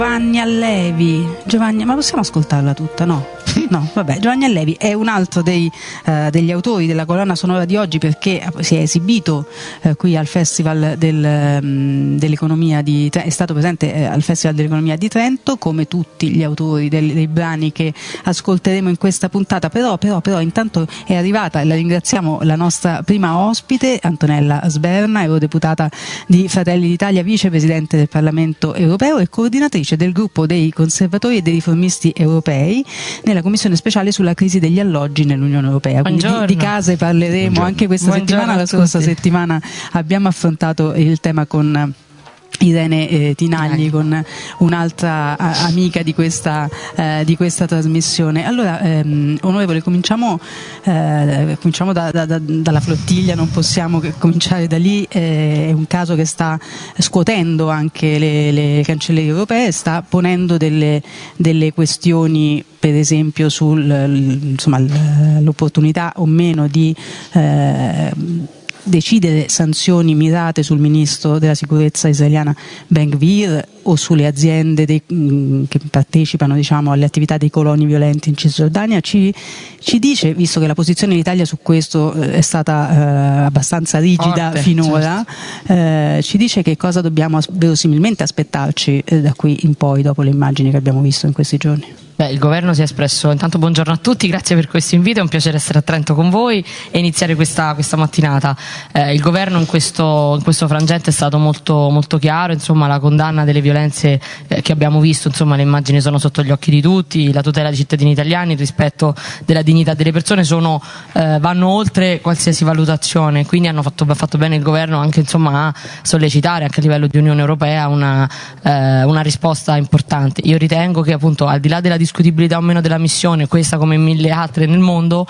Giovanni Allevi, ma possiamo ascoltarla tutta? No, vabbè, Giovanni Allevi è un altro degli autori della colonna sonora di oggi, perché si è esibito qui al Festival dell'Economia è stato presente al Festival dell'Economia di Trento, come tutti gli autori dei brani che ascolteremo in questa puntata. Però intanto è arrivata, e la ringraziamo, la nostra prima ospite, Antonella Sberna, eurodeputata di Fratelli d'Italia, vicepresidente del Parlamento europeo e coordinatrice del gruppo dei conservatori e dei riformisti europei nella commissione speciale sulla crisi degli alloggi nell'Unione Europea. Quindi di case parleremo anche questa settimana. La scorsa settimana abbiamo affrontato il tema con Irene Tinagli, con un'altra amica di questa trasmissione. Allora, onorevole, cominciamo dalla flottiglia, non possiamo che cominciare da lì. È un caso che sta scuotendo anche le cancellerie europee, sta ponendo delle questioni, per esempio l'opportunità o meno di decidere sanzioni mirate sul ministro della sicurezza israeliana Ben-Gvir o sulle aziende che partecipano, alle attività dei coloni violenti in Cisgiordania. Ci dice, visto che la posizione dell'Italia su questo è stata abbastanza rigida finora, certo, ci dice che cosa dobbiamo verosimilmente aspettarci da qui in poi, dopo le immagini che abbiamo visto in questi giorni. Il governo si è espresso. Intanto buongiorno a tutti, grazie per questo invito, è un piacere essere a Trento con voi e iniziare questa mattinata. Il governo in questo frangente è stato molto, molto chiaro, la condanna delle violenze che abbiamo visto, le immagini sono sotto gli occhi di tutti, la tutela dei cittadini italiani, il rispetto della dignità delle persone vanno oltre qualsiasi valutazione, quindi ha fatto bene il governo anche a sollecitare anche a livello di Unione Europea una risposta importante. Io ritengo che appunto, al di là della discutibilità o meno della missione, questa come 1000 altre nel mondo,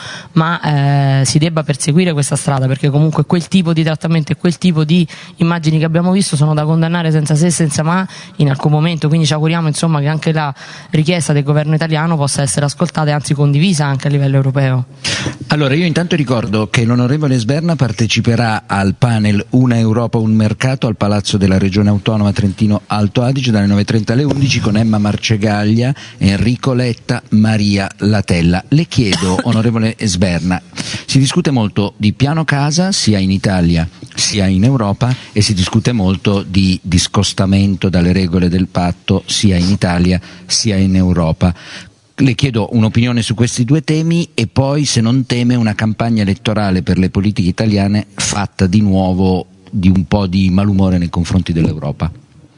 ma si debba perseguire questa strada, perché comunque quel tipo di trattamento e quel tipo di immagini che abbiamo visto sono da condannare senza se e senza ma in alcun momento. Quindi ci auguriamo che anche la richiesta del governo italiano possa essere ascoltata e anzi condivisa anche a livello europeo. Allora, io intanto ricordo che l'onorevole Sberna parteciperà al panel Una Europa, un mercato al Palazzo della Regione Autonoma Trentino Alto Adige dalle 9:30 alle 11 con Emma Marcegaglia, Enrico Letta, Maria Latella. Le chiedo, onorevole Sberna, si discute molto di piano casa sia in Italia sia in Europa e si discute molto di discostamento dalle regole del patto sia in Italia sia in Europa. Le chiedo un'opinione su questi due temi e poi, se non teme, una campagna elettorale per le politiche italiane fatta di nuovo di un po' di malumore nei confronti dell'Europa.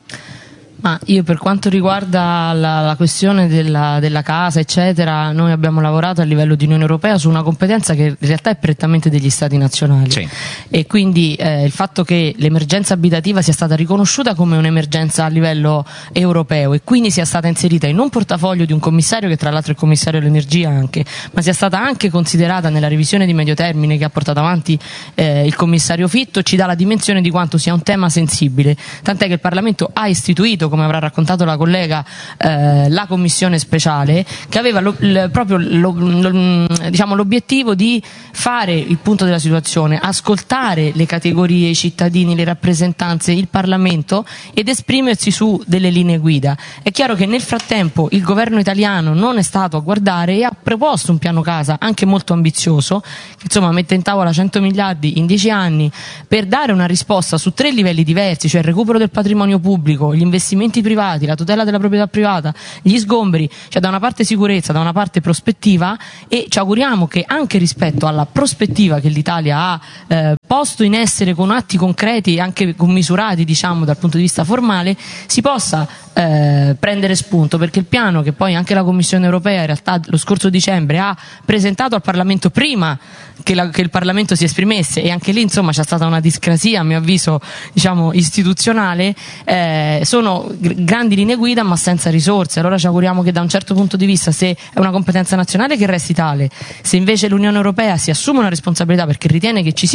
Ma io, per quanto riguarda la questione della casa eccetera, noi abbiamo lavorato a livello di Unione Europea su una competenza che in realtà è prettamente degli Stati nazionali, sì. E quindi il fatto che l'emergenza abitativa sia stata riconosciuta come un'emergenza a livello europeo e quindi sia stata inserita in un portafoglio di un commissario, che tra l'altro è il commissario dell'energia anche, ma sia stata anche considerata nella revisione di medio termine che ha portato avanti il commissario Fitto, ci dà la dimensione di quanto sia un tema sensibile, tant'è che il Parlamento ha istituito, come avrà raccontato la collega, la commissione speciale che aveva proprio l'obiettivo di fare il punto della situazione, ascoltare le categorie, i cittadini, le rappresentanze, il Parlamento ed esprimersi su delle linee guida. È chiaro che nel frattempo il governo italiano non è stato a guardare e ha proposto un piano casa anche molto ambizioso che mette in tavola 100 miliardi in 10 anni per dare una risposta su 3 livelli diversi, cioè il recupero del patrimonio pubblico, gli investimenti privati, la tutela della proprietà privata, gli sgombri, cioè da una parte sicurezza, da una parte prospettiva, e ci auguriamo che anche rispetto alla prospettiva che l'Italia ha posto in essere con atti concreti e anche commisurati dal punto di vista formale si possa prendere spunto, perché il piano che poi anche la Commissione Europea in realtà lo scorso dicembre ha presentato al Parlamento prima che il Parlamento si esprimesse, e anche lì c'è stata una discrasia a mio avviso istituzionale, sono grandi linee guida ma senza risorse. Allora ci auguriamo che da un certo punto di vista, se è una competenza nazionale, che resti tale, se invece l'Unione Europea si assume una responsabilità perché ritiene che ci sia un'emergenza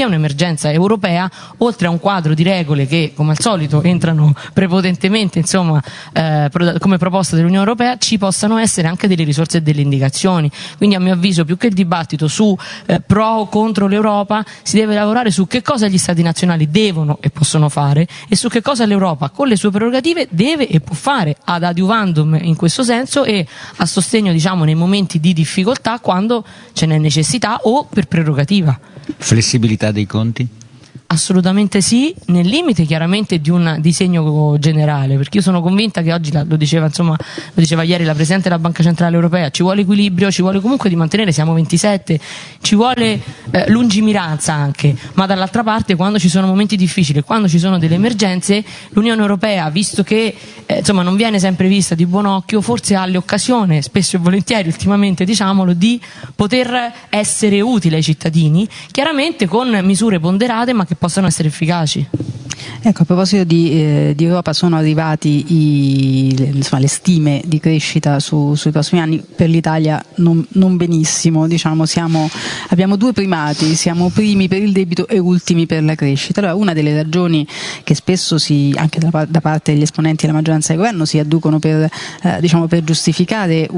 emergenza europea, oltre a un quadro di regole che come al solito entrano prepotentemente insomma come proposta dell'Unione Europea, ci possano essere anche delle risorse e delle indicazioni. Quindi a mio avviso, più che il dibattito su pro o contro l'Europa, si deve lavorare su che cosa gli Stati nazionali devono e possono fare e su che cosa l'Europa con le sue prerogative deve e può fare ad adiuvandum in questo senso e a sostegno diciamo nei momenti di difficoltà quando ce n'è necessità o per prerogativa. Flessibilità dei conti? Assolutamente sì, nel limite chiaramente di un disegno generale, perché io sono convinta che oggi, lo diceva ieri la Presidente della Banca Centrale Europea, ci vuole equilibrio, ci vuole comunque di mantenere, siamo 27, ci vuole lungimiranza anche, ma dall'altra parte quando ci sono momenti difficili, quando ci sono delle emergenze, l'Unione Europea, visto che insomma non viene sempre vista di buon occhio, forse ha l'occasione, spesso e volentieri ultimamente diciamolo, di poter essere utile ai cittadini, chiaramente con misure ponderate ma che possano essere efficaci. Ecco, a proposito di Europa, sono arrivati le stime di crescita sui prossimi anni. Per l'Italia non benissimo, diciamo, abbiamo due primati, siamo primi per il debito e ultimi per la crescita. Allora, una delle ragioni che spesso anche da parte degli esponenti della maggioranza del governo si adducono per giustificare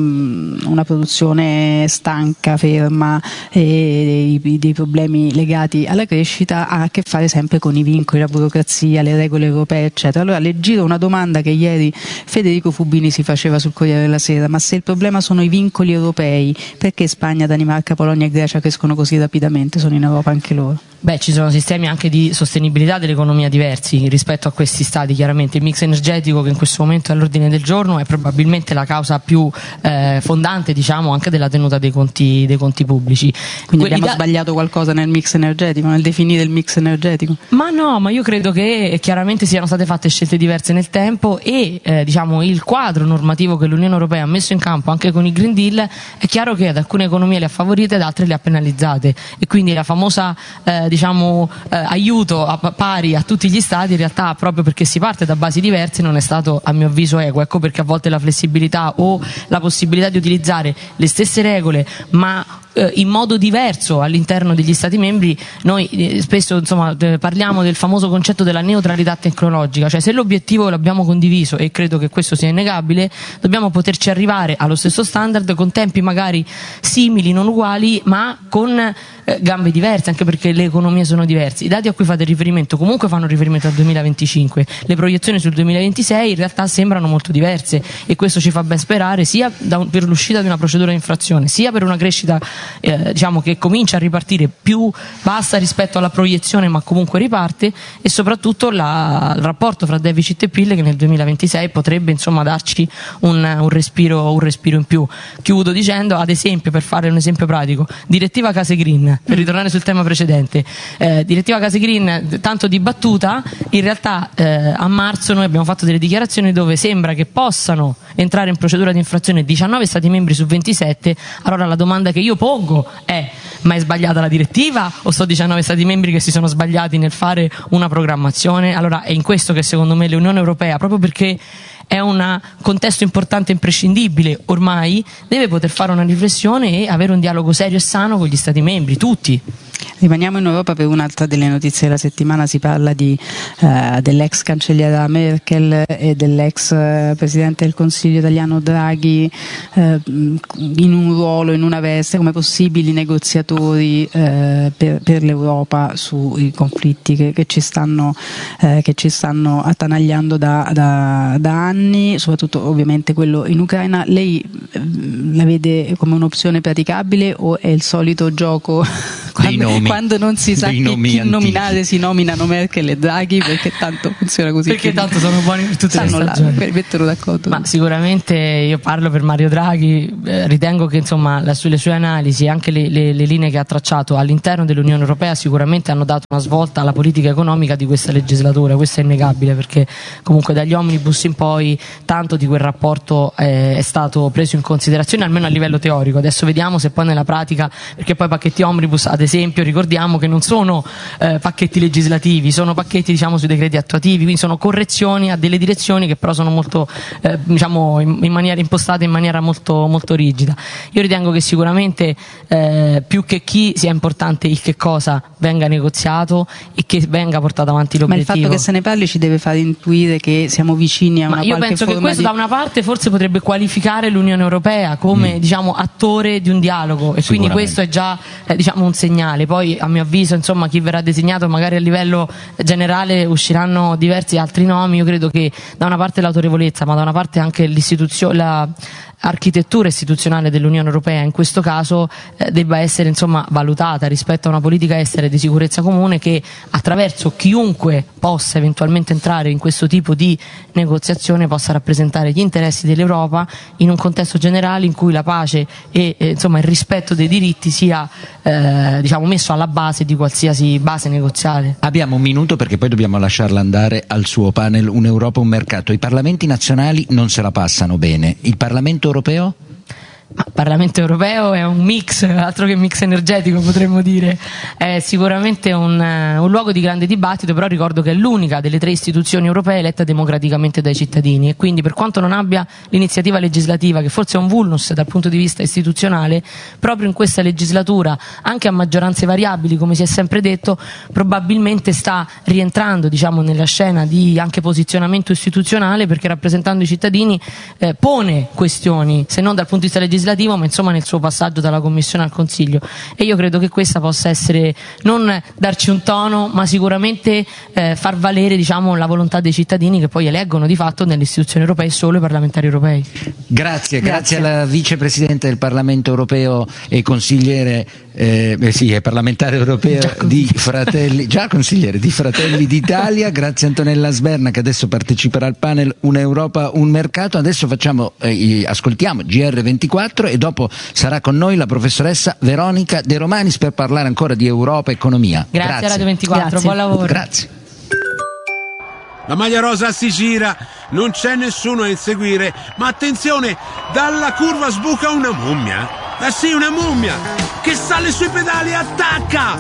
una produzione stanca, ferma e dei problemi legati alla crescita ha a che fare sempre con i vincoli, la burocrazia, le regole europee, eccetera. Allora le giro una domanda che ieri Federico Fubini si faceva sul Corriere della Sera: ma se il problema sono i vincoli europei, perché Spagna, Danimarca, Polonia e Grecia crescono così rapidamente? Sono in Europa anche loro. Beh, ci sono sistemi anche di sostenibilità dell'economia diversi rispetto a questi stati. Chiaramente il mix energetico che in questo momento è all'ordine del giorno è probabilmente la causa più fondante, diciamo, anche della tenuta dei conti pubblici. Quindi abbiamo sbagliato qualcosa nel mix energetico, nel definire il mix energetico? Ma no, ma io credo che chiaramente siano state fatte scelte diverse nel tempo e diciamo il quadro normativo che l'Unione Europea ha messo in campo anche con il Green Deal è chiaro che ad alcune economie le ha favorite, ad altre le ha penalizzate, e quindi la famosa aiuto a pari a tutti gli stati in realtà, proprio perché si parte da basi diverse, non è stato a mio avviso equo. Ecco perché a volte la flessibilità o la possibilità di utilizzare le stesse regole ma in modo diverso all'interno degli stati membri. Noi spesso insomma parliamo del famoso concetto della neutralità tecnologica, cioè se l'obiettivo l'abbiamo condiviso, e credo che questo sia innegabile, dobbiamo poterci arrivare allo stesso standard con tempi magari simili, non uguali, ma con gambe diverse, anche perché le economie sono diverse. I dati a cui fate riferimento comunque fanno riferimento al 2025, le proiezioni sul 2026 in realtà sembrano molto diverse, e questo ci fa ben sperare sia per l'uscita di una procedura di infrazione, sia per una crescita diciamo che comincia a ripartire più bassa rispetto alla proiezione, ma comunque riparte, e soprattutto il rapporto fra deficit e PIL che nel 2026 potrebbe insomma darci un respiro in più. Chiudo dicendo, ad esempio, per fare un esempio pratico, direttiva Case Green, per ritornare sul tema precedente, direttiva Case Green tanto dibattuta, in realtà a marzo noi abbiamo fatto delle dichiarazioni dove sembra che possano entrare in procedura di infrazione 19 stati membri su 27. Allora la domanda che io pongo è: ma è sbagliata la direttiva o sono 19 stati membri che si sono sbagliati nel fare una programmazione? Allora è in questo che secondo me l'Unione Europea, proprio perché è un contesto importante e imprescindibile ormai, deve poter fare una riflessione e avere un dialogo serio e sano con gli stati membri, tutti. Rimaniamo in Europa per un'altra delle notizie della settimana. Si parla dell'ex cancelliera Merkel e dell'ex presidente del Consiglio italiano Draghi in un ruolo, in una veste, come possibili negoziatori per l'Europa sui conflitti che ci stanno attanagliando da anni, soprattutto ovviamente quello in Ucraina. Lei la vede come un'opzione praticabile o è il solito gioco quando non si sa chi nominare, si nominano Merkel e Draghi perché tanto funziona così, perché tanto sono buoni per tutte le stagioni, mettono d'accordo. Ma sicuramente io parlo per Mario Draghi, ritengo che insomma le sue analisi e anche le linee che ha tracciato all'interno dell'Unione Europea sicuramente hanno dato una svolta alla politica economica di questa legislatura. Questo è innegabile, perché comunque dagli omnibus in poi tanto di quel rapporto è stato preso in considerazione, almeno a livello teorico. Adesso vediamo se poi nella pratica, perché poi pacchetti omnibus ad ad esempio ricordiamo che non sono pacchetti legislativi, sono pacchetti sui decreti attuativi, quindi sono correzioni a delle direzioni che però sono molto in maniera impostate in maniera molto, molto rigida. Io ritengo che sicuramente più che chi sia importante il che cosa venga negoziato e che venga portato avanti l'obiettivo. Ma il fatto che se ne parli ci deve fare intuire che siamo vicini a una qualche forma. Ma io penso che questo da una parte forse potrebbe qualificare l'Unione Europea come attore di un dialogo, e quindi questo è già un segnale. Poi a mio avviso chi verrà designato magari a livello generale usciranno diversi altri nomi. Io credo che da una parte l'autorevolezza, ma da una parte anche l'architettura istituzionale dell'Unione Europea in questo caso debba essere valutata rispetto a una politica estera e di sicurezza comune che attraverso chiunque possa eventualmente entrare in questo tipo di negoziazione possa rappresentare gli interessi dell'Europa in un contesto generale in cui la pace e il rispetto dei diritti sia messo alla base di qualsiasi base negoziale. Abbiamo un minuto perché poi dobbiamo lasciarla andare al suo panel Un'Europa, un mercato. I parlamenti nazionali non se la passano bene. Il Parlamento europeo? Il Parlamento europeo è un mix, altro che mix energetico potremmo dire, è sicuramente un luogo di grande dibattito, però ricordo che è l'unica delle 3 istituzioni europee eletta democraticamente dai cittadini, e quindi per quanto non abbia l'iniziativa legislativa, che forse è un vulnus dal punto di vista istituzionale, proprio in questa legislatura, anche a maggioranze variabili come si è sempre detto, probabilmente sta rientrando nella scena di anche posizionamento istituzionale, perché rappresentando i cittadini pone questioni, se non dal punto di vista legislativo, ma nel suo passaggio dalla Commissione al Consiglio, e io credo che questa possa essere, non darci un tono, ma sicuramente far valere la volontà dei cittadini, che poi eleggono di fatto nelle istituzioni europee solo i parlamentari europei. Grazie alla vicepresidente del Parlamento europeo e consigliere parlamentare europeo di Fratelli d'Italia, grazie Antonella Sberna, che adesso parteciperà al panel Un'Europa, un mercato. Adesso ascoltiamo GR24 e dopo sarà con noi la professoressa Veronica De Romanis per parlare ancora di Europa e economia. Grazie a Radio 24, grazie. Buon lavoro. Grazie. La maglia rosa si gira, non c'è nessuno a inseguire, ma attenzione, dalla curva sbuca una mummia. Sì, una mummia che sale sui pedali e attacca.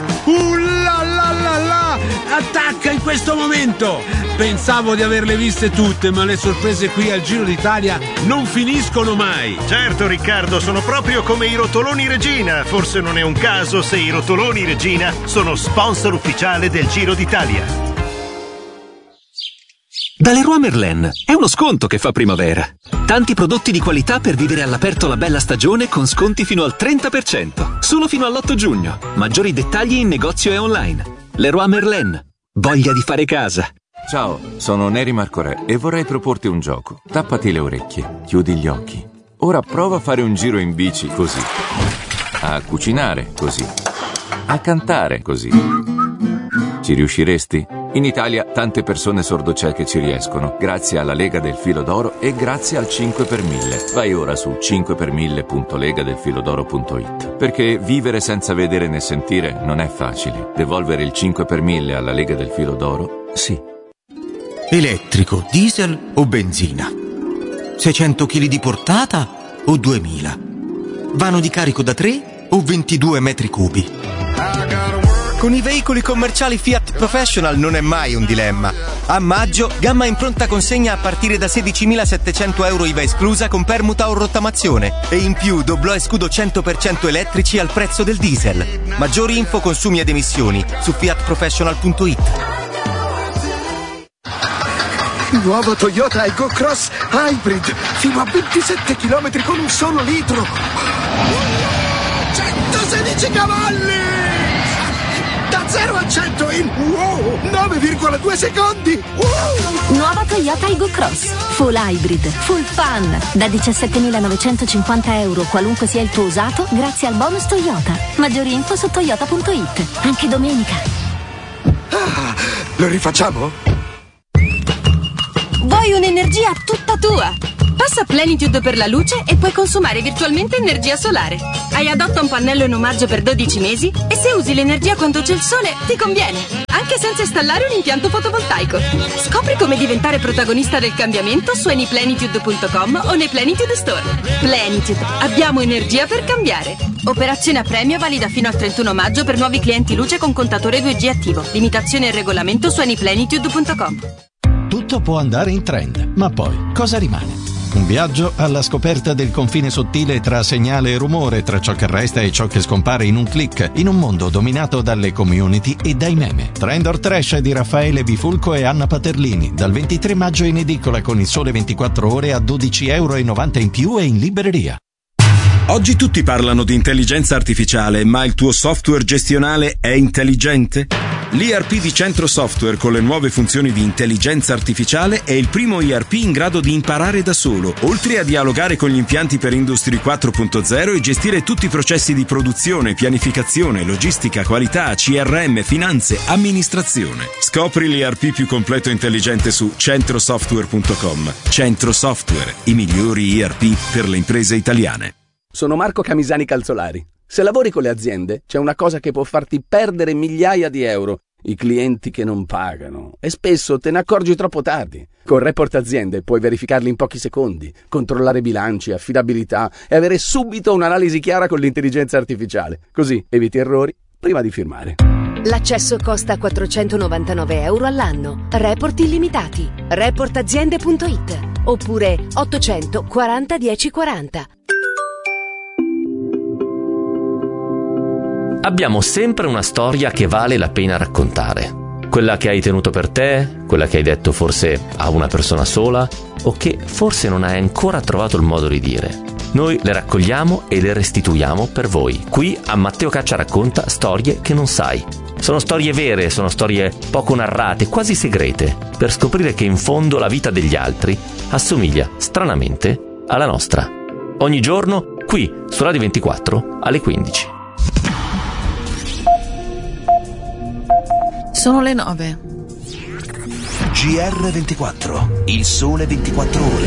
Attacca in questo momento. Pensavo di averle viste tutte, ma le sorprese qui al Giro d'Italia non finiscono mai. Certo Riccardo, sono proprio come i rotoloni Regina. Forse non è un caso se i rotoloni Regina sono sponsor ufficiale del Giro d'Italia. Da Leroy Merlin è uno sconto che fa primavera. Tanti prodotti di qualità per vivere all'aperto la bella stagione con sconti fino al 30%. Solo fino all'8 giugno. Maggiori dettagli in negozio e online. Leroy Merlin. Voglia di fare casa. Ciao, sono Neri Marcorè e vorrei proporti un gioco. Tappati le orecchie, chiudi gli occhi. Ora prova a fare un giro in bici così. A cucinare così. A cantare così. Ci riusciresti? In Italia tante persone sordocieche ci riescono, grazie alla Lega del Filo d'Oro e grazie al 5 per 1000. Vai ora su 5per1000.legadelfilodoro.it. Perché vivere senza vedere né sentire non è facile. Devolvere il 5 per 1000 alla Lega del Filo d'Oro, sì. Elettrico, diesel o benzina? 600 kg di portata o 2000? Vano di carico da 3 o 22 metri cubi? Con i veicoli commerciali Fiat Professional non è mai un dilemma. A maggio, gamma in pronta consegna a partire da 16.700 euro IVA esclusa con permuta o rottamazione. E in più doblò e scudo 100% elettrici al prezzo del diesel. Maggiori info, consumi ed emissioni su fiatprofessional.it. Nuovo Toyota Aygo Cross Hybrid, fino a 27 km con un solo litro. 116 cavalli! Da 0 a 100 in 9,2 secondi! Nuova Toyota Aygo Cross, full hybrid, full fun, da 17.950 euro qualunque sia il tuo usato, grazie al bonus Toyota. Maggiori info su toyota.it, anche domenica. Lo rifacciamo? Vuoi un'energia tutta tua? Passa Plenitude per la luce e puoi consumare virtualmente energia solare. Hai adotta un pannello in omaggio per 12 mesi e se usi l'energia quando c'è il sole ti conviene, anche senza installare un impianto fotovoltaico. Scopri come diventare protagonista del cambiamento su anyplenitude.com o nei Plenitude Store. Plenitude, abbiamo energia per cambiare. Operazione a premio valida fino al 31 maggio per nuovi clienti luce con contatore 2G attivo. Limitazione e regolamento su anyplenitude.com. Tutto può andare in trend, ma poi cosa rimane? Un viaggio alla scoperta del confine sottile tra segnale e rumore, tra ciò che resta e ciò che scompare in un click, in un mondo dominato dalle community e dai meme. Trend or Trash di Raffaele Bifulco e Anna Paterlini, dal 23 maggio in edicola con Il Sole 24 Ore a €12,90 in più e in libreria. Oggi tutti parlano di intelligenza artificiale, ma il tuo software gestionale è intelligente? L'ERP di Centro Software con le nuove funzioni di intelligenza artificiale è il primo ERP in grado di imparare da solo, oltre a dialogare con gli impianti per Industry 4.0 e gestire tutti i processi di produzione, pianificazione, logistica, qualità, CRM, finanze, amministrazione. Scopri l'ERP più completo e intelligente su centrosoftware.com. Centro Software, i migliori ERP per le imprese italiane. Sono Marco Camisani Calzolari. Se lavori con le aziende, c'è una cosa che può farti perdere migliaia di euro: i clienti che non pagano. E spesso te ne accorgi troppo tardi. Con Report Aziende puoi verificarli in pochi secondi, controllare bilanci, affidabilità e avere subito un'analisi chiara con l'intelligenza artificiale. Così eviti errori prima di firmare. L'accesso costa €499 all'anno. Report illimitati. Reportaziende.it oppure 800 40 10 40. Abbiamo sempre una storia che vale la pena raccontare. Quella che hai tenuto per te, quella che hai detto forse a una persona sola o che forse non hai ancora trovato il modo di dire. Noi le raccogliamo e le restituiamo per voi. Qui a Matteo Caccia racconta storie che non sai. Sono storie vere, sono storie poco narrate, quasi segrete, per scoprire che in fondo la vita degli altri assomiglia stranamente alla nostra. Ogni giorno qui su Radio 24 alle 15. Sono le 9. GR24, il sole 24 ore.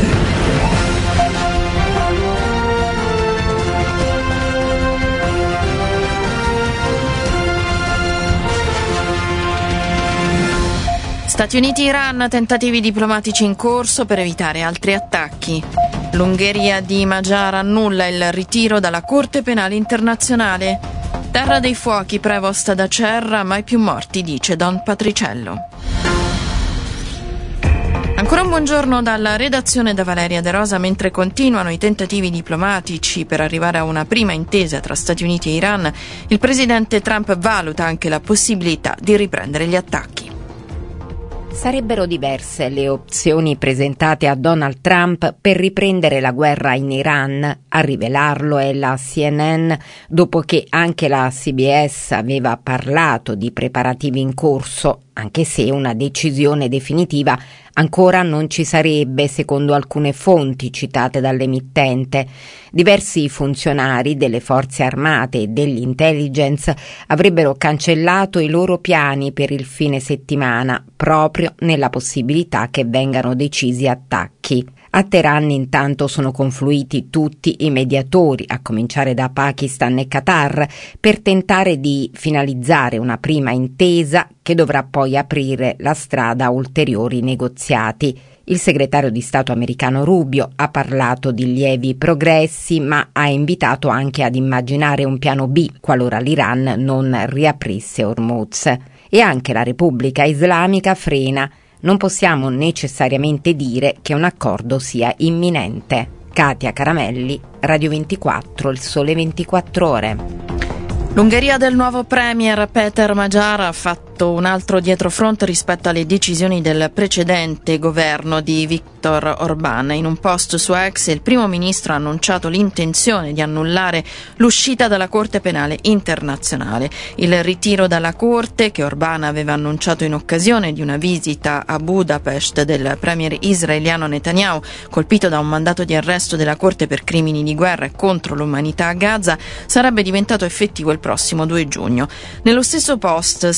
Stati Uniti-Iran, tentativi diplomatici in corso per evitare altri attacchi. L'Ungheria di Magyar annulla il ritiro dalla Corte Penale Internazionale. Terra dei fuochi, Prevost da Cerra, mai più morti, dice Don Patriciello. Ancora un buongiorno dalla redazione da Valeria De Rosa. Mentre continuano i tentativi diplomatici per arrivare a una prima intesa tra Stati Uniti e Iran, il presidente Trump valuta anche la possibilità di riprendere gli attacchi. Sarebbero diverse le opzioni presentate a Donald Trump per riprendere la guerra in Iran. A rivelarlo è la CNN, dopo che anche la CBS aveva parlato di preparativi in corso, anche se una decisione definitiva ancora non ci sarebbe, secondo alcune fonti citate dall'emittente. Diversi funzionari delle forze armate e dell'intelligence avrebbero cancellato i loro piani per il fine settimana, proprio nella possibilità che vengano decisi attacchi. A Teheran intanto sono confluiti tutti i mediatori, a cominciare da Pakistan e Qatar, per tentare di finalizzare una prima intesa che dovrà poi aprire la strada a ulteriori negoziati. Il segretario di Stato americano Rubio ha parlato di lievi progressi, ma ha invitato anche ad immaginare un piano B qualora l'Iran non riaprisse Hormuz. E anche la Repubblica Islamica frena. Non possiamo necessariamente dire che un accordo sia imminente. Katia Caramelli, Radio 24, il sole 24 ore. L'Ungheria del nuovo premier Peter Magyar ha fatto un altro dietrofront rispetto alle decisioni del precedente governo di Viktor Orbán. In un post su X il primo ministro ha annunciato l'intenzione di annullare l'uscita dalla Corte Penale Internazionale. Il ritiro dalla Corte, che Orbán aveva annunciato in occasione di una visita a Budapest del premier israeliano Netanyahu, colpito da un mandato di arresto della Corte per crimini di guerra e contro l'umanità a Gaza, sarebbe diventato effettivo il prossimo 2 giugno. Nello stesso post, senza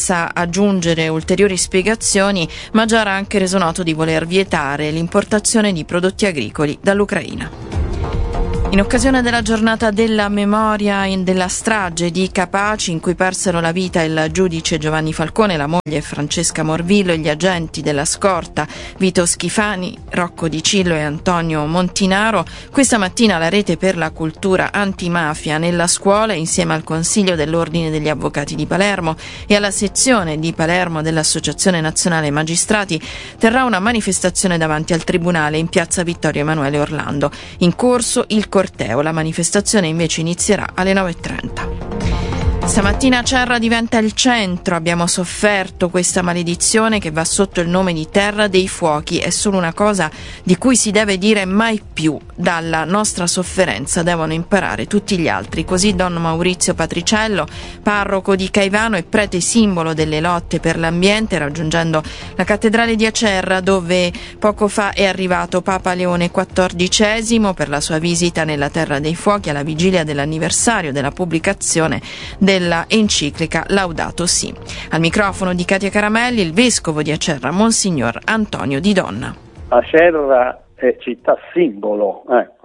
senza aggiungere ulteriori spiegazioni, Magyar ha anche reso noto di voler vietare l'importazione di prodotti agricoli dall'Ucraina. In occasione della giornata della memoria della strage di Capaci, in cui persero la vita il giudice Giovanni Falcone, la moglie Francesca Morvillo e gli agenti della scorta Vito Schifani, Rocco Di Cillo e Antonio Montinaro, questa mattina la Rete per la Cultura Antimafia nella scuola, insieme al Consiglio dell'Ordine degli Avvocati di Palermo e alla sezione di Palermo dell'Associazione Nazionale Magistrati, terrà una manifestazione davanti al Tribunale in piazza Vittorio Emanuele Orlando. In corso il corteo, la manifestazione invece inizierà alle 9:30. Stamattina Acerra diventa il centro, abbiamo sofferto questa maledizione che va sotto il nome di Terra dei Fuochi, è solo una cosa di cui si deve dire mai più, dalla nostra sofferenza devono imparare tutti gli altri, così Don Maurizio Patriciello, parroco di Caivano e prete simbolo delle lotte per l'ambiente, raggiungendo la cattedrale di Acerra dove poco fa è arrivato Papa Leone XIV per la sua visita nella Terra dei Fuochi alla vigilia dell'anniversario della pubblicazione della enciclica Laudato Si. Al microfono di Katia Caramelli, il vescovo di Acerra, Monsignor Antonio Di Donna. Acerra è città simbolo,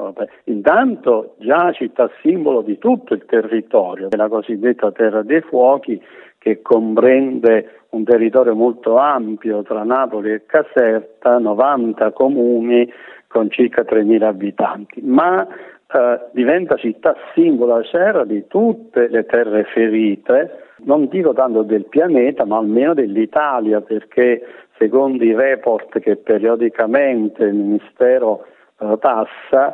intanto già città simbolo di tutto il territorio, della cosiddetta Terra dei Fuochi, che comprende un territorio molto ampio tra Napoli e Caserta, 90 comuni con circa 3.000 abitanti, ma diventa città simbolo Acerra di tutte le terre ferite, non dico tanto del pianeta, ma almeno dell'Italia, perché secondo i report che periodicamente il Ministero passa,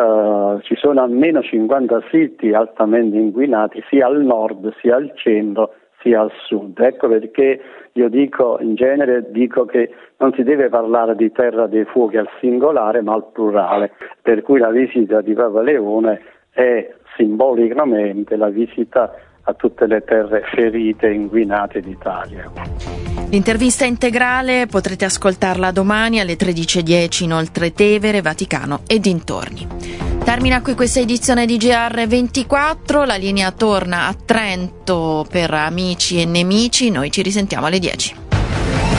ci sono almeno 50 siti altamente inquinati sia al nord, sia al centro, sia al sud. Ecco perché io dico, in genere, che non si deve parlare di Terra dei Fuochi al singolare, ma al plurale, per cui la visita di Papa Leone è simbolicamente la visita a tutte le terre ferite e inquinate d'Italia. L'intervista integrale potrete ascoltarla domani alle 13:10 inoltre Tevere, Vaticano e dintorni. Termina qui questa edizione di GR24, la linea torna a Trento per amici e nemici, noi ci risentiamo alle 10.